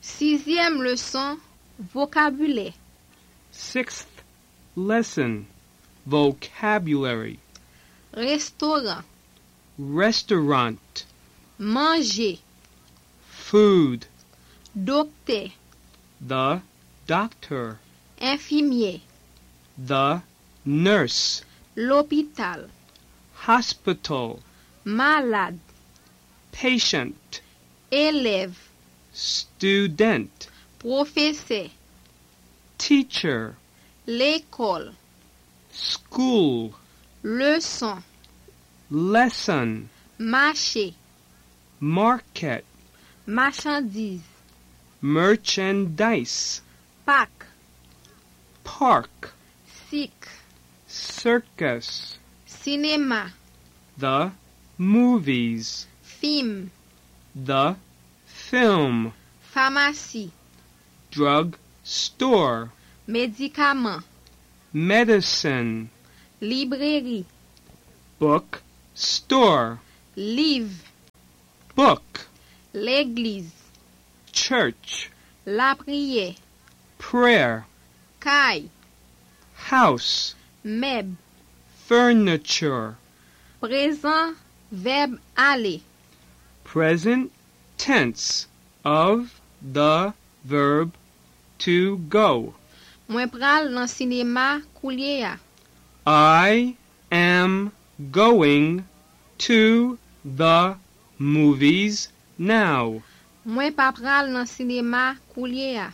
Sixième leçon, vocabulaire. Sixth lesson, vocabulary. Restaurant, Restaurant, manger, food, docteur, the doctor, infirmier, the nurse, l'hôpital, hospital, malade, patient, élève, student, professeur, teacher, l'école, school, leçon, lesson, marché, market, marchandise, merchandise, Pâques, park, cirque, circus, cinéma, the movies, film, the film, pharmacie, drug store, médicament, medicine, librairie, book store, livre, book, l'église, church, la prière, prayer, caille, house, meuble, furniture, présent, verbe aller, present tense of the verb to go. Mwen pral nan cinéma koulier ya. I am going to the movies now. Mwen pa pral nan cinéma koulier ya.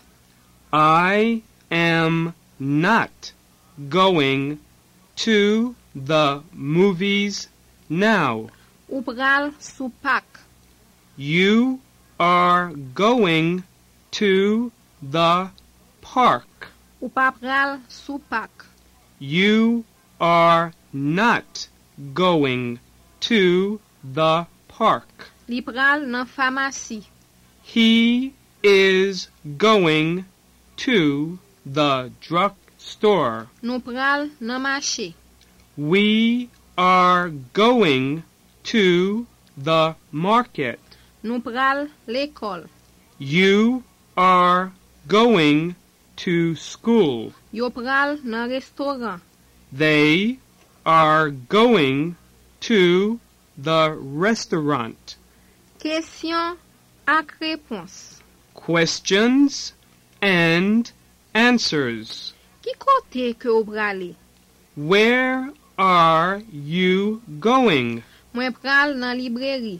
I am not going to the movies now. Ou pral sou pak. You are going to the park. Ou pa pral sou pak. You are not going to the park. Li pral nan pharmacie. He is going to the drugstore. Nou pral nan marché. We are going to the market. Nou pral l'école. You are going to school. Yo pral nan restaurant. They are going to the restaurant. Question ak réponse. Questions and answers. Ki kote ke ou prale? Where are you going? Mwen pral nan librairie.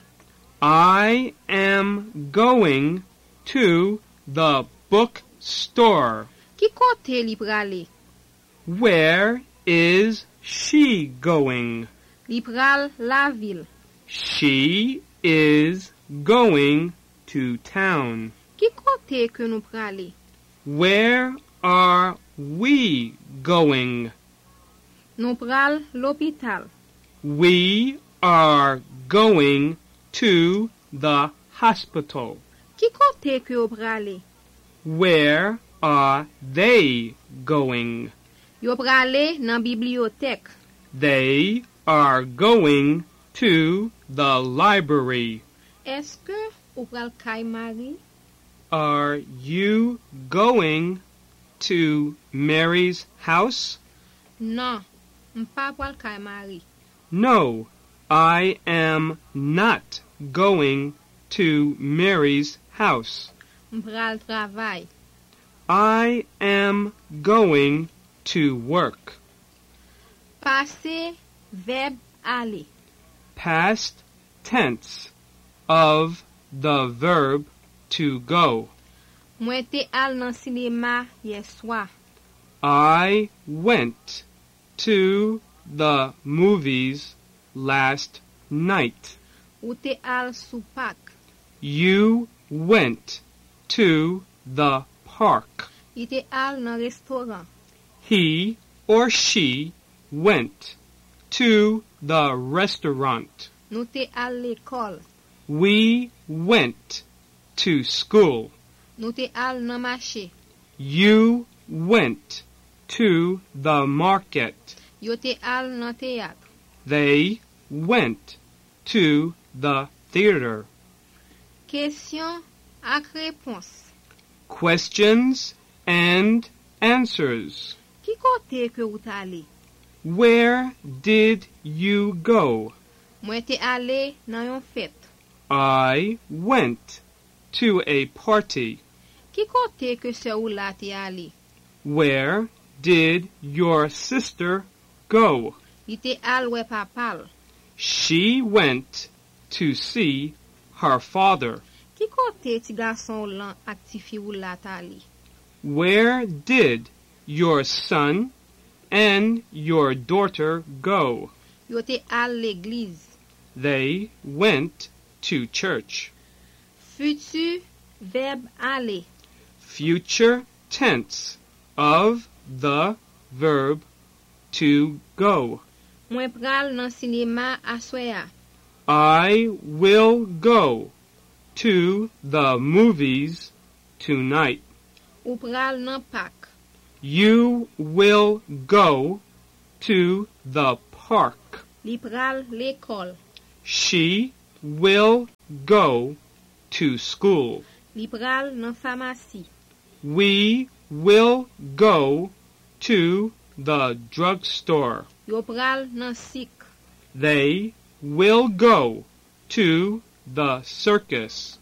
I am going to the bookstore. Ki kote li prale? Where is she going? Li pral la ville. She is going to town. Ki kote ke nou prale? Where are we going? Nou pral l'hôpital. We are going to the hospital. Ki kote ke ou prale? Where are they going? Yo prale nan bibliothèque. They are going to the library. Eske ou pral kay Marie? Are you going to Mary's house? Non, m'pa pral kay Marie. No, I am not going to Mary's house. M'pral travay. I am going to work. Passé, verbe aller. Past tense of the verb to go. Mwen te al nan cinéma hier soir. I went to the movies last night. Ou te al sou pak. You went to the park. Li te al nan restaurant. He or she went to the restaurant. Nou te al l'école. We went to school. Nou te al nan marché. You went to the market. Yo te al nan théâtre. They went to the theater. Question ak réponse. Questions and answers. Ki kote ke ou ta ale? Where did you go? Mwen te ale nan yon fèt. I went to a party. Ki kote ke se ou la te ale? Where did your sister go? Li te al we papal. She went to see her father. Ki kote ti gason lan ak ti fi ou la ta ale? Where did your son and your daughter go? Yo te al l'eglize. They went to church. Futur verbe ale. Future tense of the verb to go. Mwen pral nan sinema aswaya. I will go to the movies tonight. Ou pral nan pak. You will go to the park. Li pral l'ekol. She will go to school. Li pral nan famasi. We will go to the drugstore. Yo pral nan sik. They will go to the circus.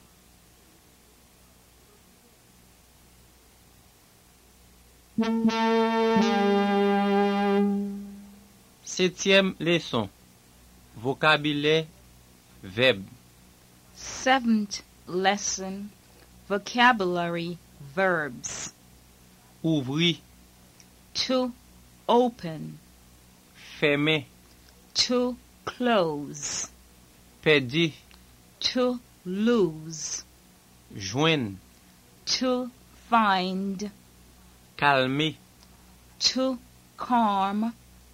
Septième leçon. Vocabulaire, verbe. Seventh lesson, vocabulary, verbs. Ouvrir, To open, fermer, to close, perdre, to lose, joindre, to find, calmer, to calm,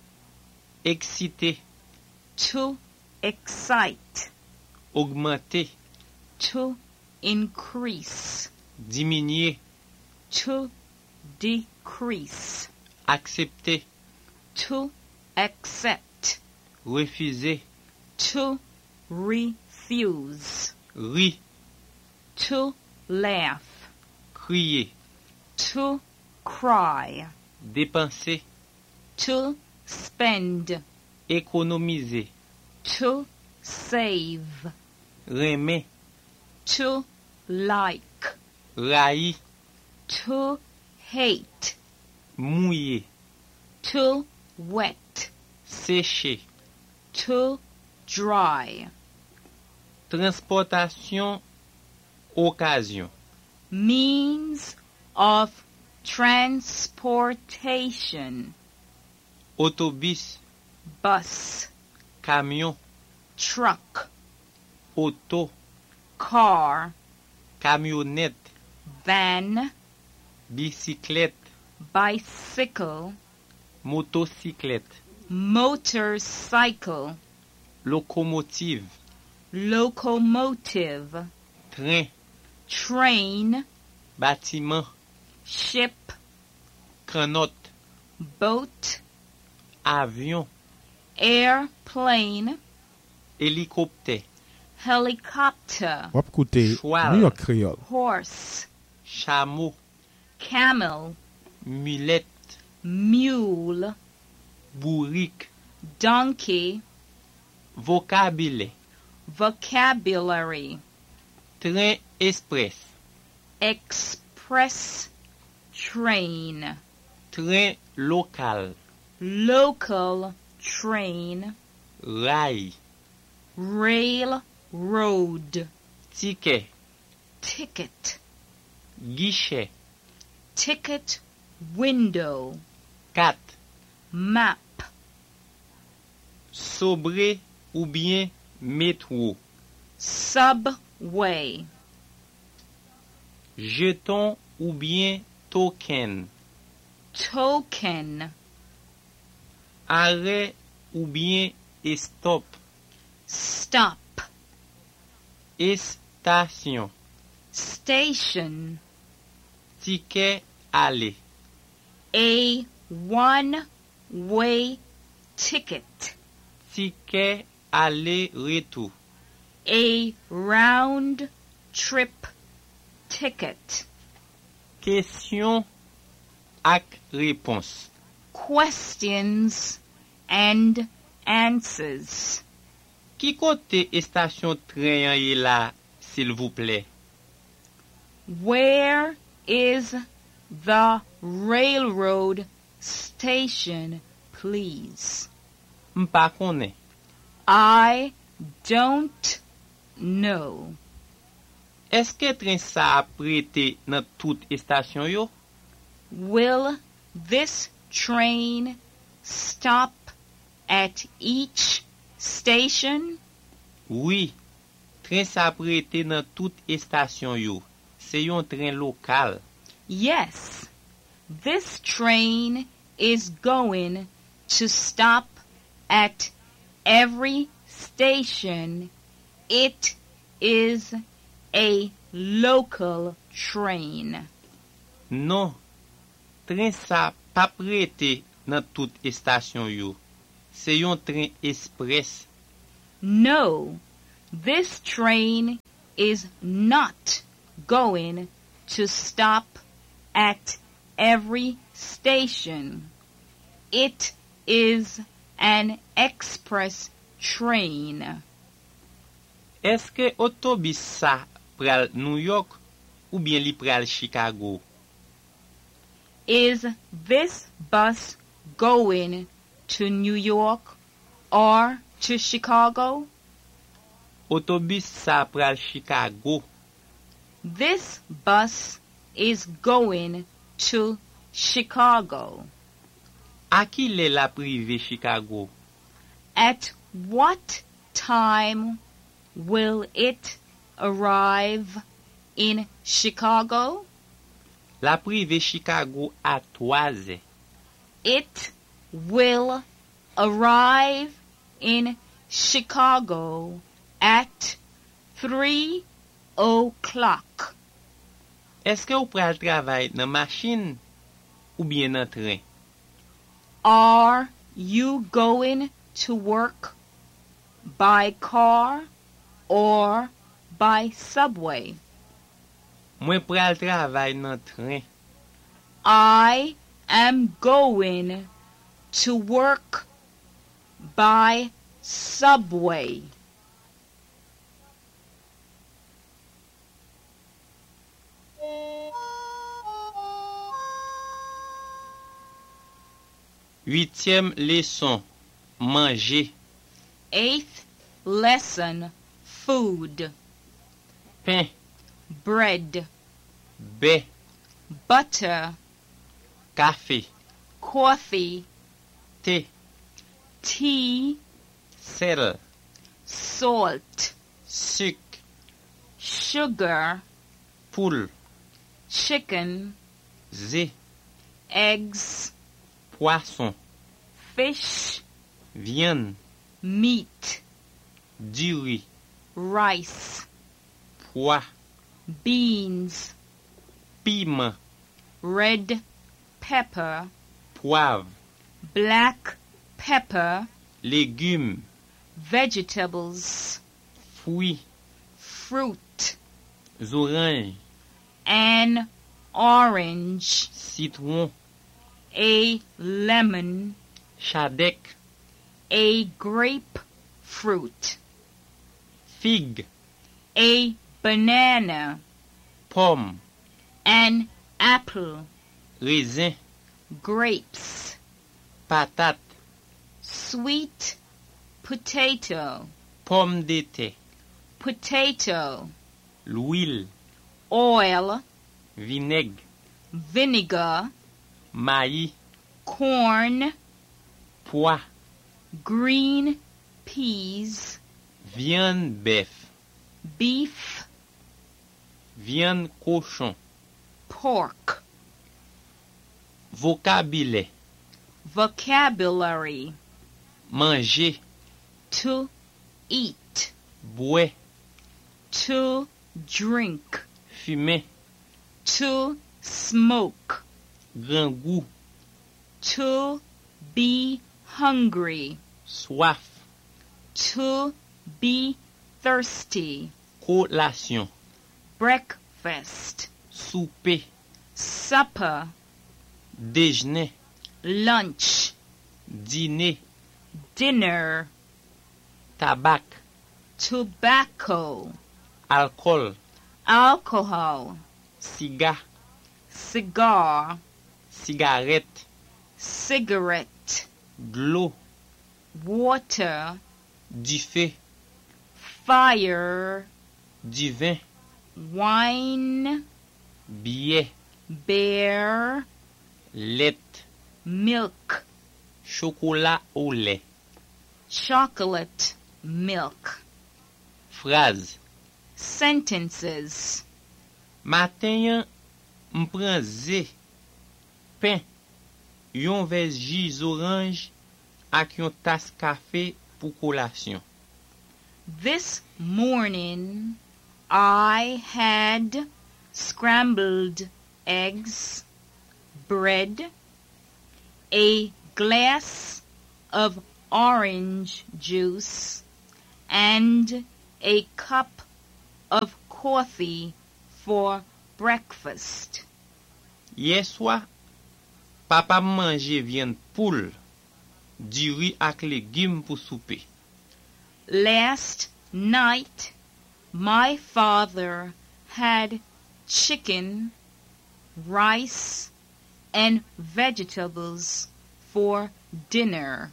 exciter, to excite, augmenter, to increase, diminuer, to decrease, accepter, to accept, refuser, to refuse, rire, to laugh, crier, to cry, dépenser, to spend, économiser, to save, remer, to like, railler, to hate, mouiller, to wet, sécher. to dry. Transportation, occasion. Means of transportation. Autobus, Bus, camion, truck, auto, car, camionnette, van, bicyclette, bicycle, motocyclette, motorcycle, locomotive, locomotive, train, train, bâtiment, ship, canotte, boat, avion, airplane, hélicoptère, helicopter, Wap koute Choual. New York Creole. horse, chameau, camel, mulette, mule, bourrique, donkey, vocabulaire, vocabulary, train express, express train, train local, local train, rail, railroad, ticket, ticket, guichet, ticket window, carte, map, sobre ou bien métro, subway, jeton ou bien token, token, arrêt ou bien stop, stop, station, station, ticket aller, a one-way ticket, ticket aller-retour, a round trip ticket, Question ak réponse. questions and answers. Ki kote station tren yon ye la, s'il vous plaît? Where is the railroad station, please? M'pa konnen. I don't know. Eske tren sa ap prete nan tout station yo? Will this train stop at each station? Oui. Tren sa ap prete nan tout station yo. Se yon tren lokal. Yes. This train is going to stop at every station. It is a local train. Non. Tren sa pa prete nan tout station yo. Se yon tren express. No, this train is not going to stop at every station. It is an express train. Eske otobis sa pral New York ou bien li pral Chicago? Is this bus going to New York or to Chicago? Otobis sa pral Chicago. This bus is going to Chicago. A ki le la prive Chicago? At what time will it arrive in Chicago? La prive Chicago a 3 It will arrive in Chicago at 3 o'clock. Eske ou pral travay nan machine ou bien nan tren? Are you going to work by car or by subway? Mwen pral travay nan tren. I am going to work by subway. Huitième leçon. Manger. 8th lesson, food. Pain. Bread, Bain. butter, Café. coffee, Thé. tea, Sel. salt, Sucre. sugar, Poule. chicken, Zé. eggs, Poisson. fish, Viande. meat, Du riz. rice, Pois. beans, Piment. red pepper, Poivre. black pepper, Légumes. vegetables, Fruits. fruit, Oranges. an orange, Citron. a lemon, Chadec. a grapefruit, Figue. a banana, Pomme. an apple, Raisin. grapes, Patate. sweet potato, Pomme de terre. potato, L'huile. oil, Vinaigre. vinegar, Maïs. corn, Pois. green peas, Viande bœuf. beef, Viande cochon. pork. Vocabulaire. Vocabulary, Manger. to eat, Boire. to drink, Fumer. to smoke, Grand goût. to be hungry, Soif. to be thirsty, Collation. breakfast, Souper. supper, déjeuner, lunch, dîner, dinner, tabac, tobacco, alcool, alcohol, cigare, cigar, cigarette, cigarette, de l'eau, water, du feu, fire, du vin, wine, billet, beer, lait, milk, chocolat au lait, chocolate, milk. phrase. Sentences. Matin yan, m'pren zé, pain, yon vez jus orange ak yon tas café pou collation. This morning I had scrambled eggs, bread, a glass of orange juice, and a cup of coffee for breakfast. Hier soir, papa manje viande poule, du riz ak légumes pour souper. Last night, my father had chicken, rice, and vegetables for dinner.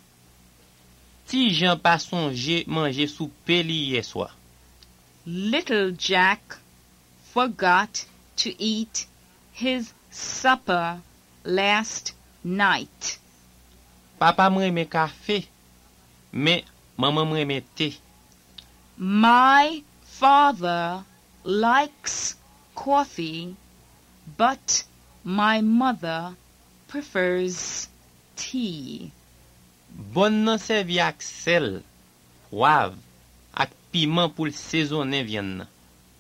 Ti Jean pa sonje manje souper li hier soir. Little Jack forgot to eat his supper last night. Papa m'reme café, mais maman m'reme thé. My father likes coffee, but my mother prefers tea. Bon nan servi ak sel, poivre, ak piment pou l'saisonner viande nan.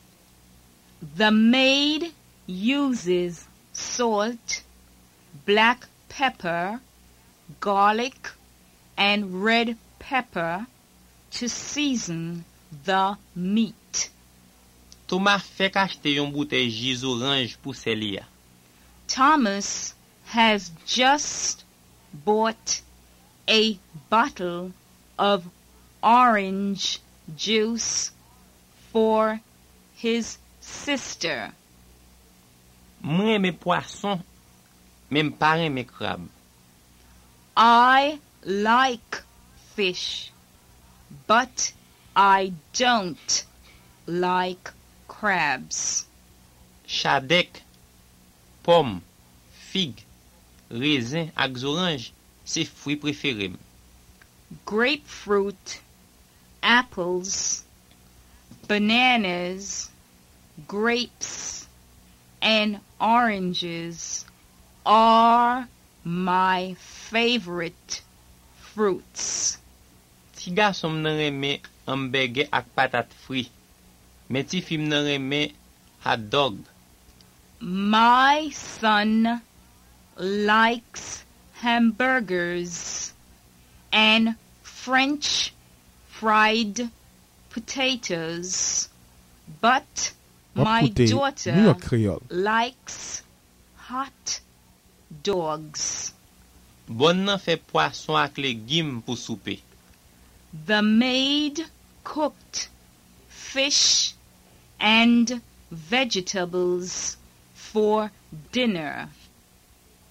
The maid uses salt, black pepper, garlic, and red pepper to season the meat. Thomas fek achete yon bouteille jus orange pou seli ya. Thomas has just bought a bottle of orange juice for his sister. M'reme poisson, men m'pa reme crabe. I like fish, but I don't like crabs. Chadek, pomme, figue, raisin ak orange, se fruit préféré. Grapefruit, apples, bananas, grapes, and oranges are my favorite fruits. Ti garçon nan reme hamburger ak patate fri, men ti fim nan reme hot dog. My son likes hamburgers and French fried potatoes, but my Écoutez, New daughter York Creole. likes hot dogs. Bon nan fe poisson ak légumes pou souper. The maid cooked fish and vegetables for dinner.